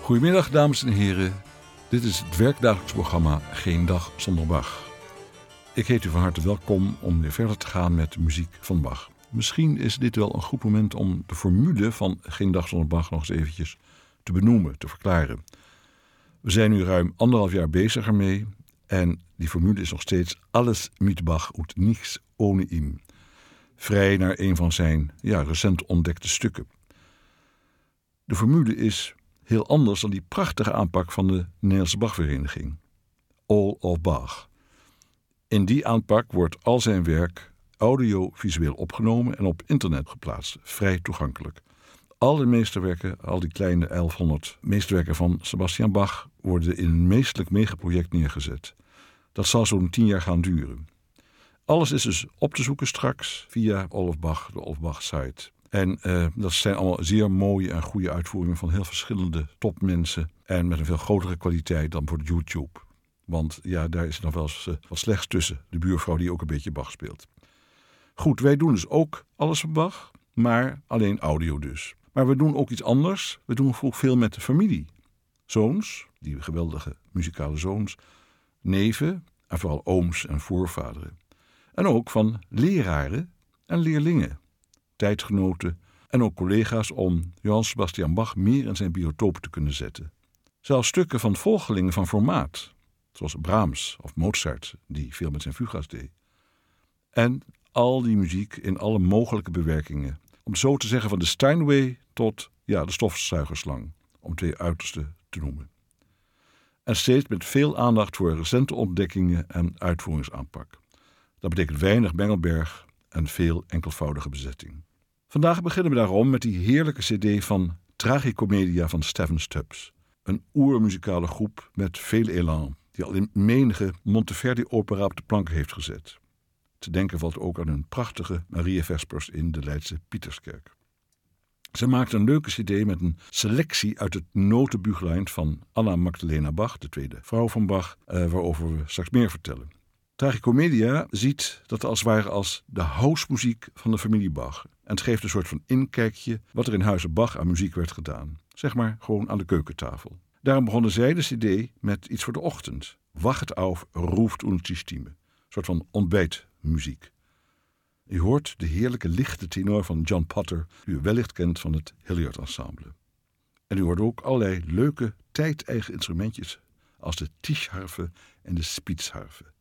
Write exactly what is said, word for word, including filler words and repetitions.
Goedemiddag, dames en heren. Dit is het werkdagelijks programma Geen Dag Zonder Bach. Ik heet u van harte welkom om weer verder te gaan met de muziek van Bach. Misschien is dit wel een goed moment om de formule van Geen Dag Zonder Bach nog eens eventjes te benoemen, te verklaren. We zijn nu ruim anderhalf jaar bezig ermee en die formule is nog steeds alles mit Bach und nichts ohne ihm. Vrij naar een van zijn ja, recent ontdekte stukken. De formule is heel anders dan die prachtige aanpak van de Nederlandse Bachvereniging. All of Bach. In die aanpak wordt al zijn werk audiovisueel opgenomen en op internet geplaatst, vrij toegankelijk. Alle meesterwerken, al die kleine elfhonderd meesterwerken van Sebastian Bach, worden in een meestelijk megaproject neergezet. Dat zal zo'n tien jaar gaan duren. Alles is dus op te zoeken straks via All of Bach, de All of Bach site. En uh, dat zijn allemaal zeer mooie en goede uitvoeringen van heel verschillende topmensen. En met een veel grotere kwaliteit dan voor YouTube. Want ja, daar is nog wel eens uh, wat slechts tussen. De buurvrouw die ook een beetje Bach speelt. Goed, wij doen dus ook alles van Bach, maar alleen audio dus. Maar we doen ook iets anders. We doen veel met de familie. Zoons, die geweldige muzikale zoons, neven en vooral ooms en voorvaderen. En ook van leraren en leerlingen. Tijdgenoten en ook collega's om Johann Sebastian Bach meer in zijn biotoop te kunnen zetten. Zelfs stukken van volgelingen van formaat, zoals Brahms of Mozart, die veel met zijn fuga's deed. En al die muziek in alle mogelijke bewerkingen. Om zo te zeggen van de Steinway tot ja, de stofzuigerslang, om twee uitersten te noemen. En steeds met veel aandacht voor recente ontdekkingen en uitvoeringsaanpak. Dat betekent weinig Mengelberg en veel enkelvoudige bezetting. Vandaag beginnen we daarom met die heerlijke cd van Tragicomedia van Stephen Stubbs. Een oermuzikale groep met veel elan, die al in menige Monteverdi-opera op de plank heeft gezet. Te denken valt ook aan hun prachtige Mariavespers in de Leidse Pieterskerk. Ze maakten een leuke cd met een selectie uit het notenbüchlein van Anna Magdalena Bach, de tweede vrouw van Bach, uh, waarover we straks meer vertellen. Tragicomedia ziet dat als het ware als de housemuziek van de familie Bach. En het geeft een soort van inkijkje wat er in huize Bach aan muziek werd gedaan. Zeg maar gewoon aan de keukentafel. Daarom begonnen zij de cd met iets voor de ochtend. Wacht auf, ruft und die Stimme. Een soort van ontbijtmuziek. U hoort de heerlijke lichte tenor van John Potter, die u wellicht kent van het Hilliard Ensemble. En u hoort ook allerlei leuke, tijd-eigen instrumentjes als de Tischharfe en de Spitzharfe.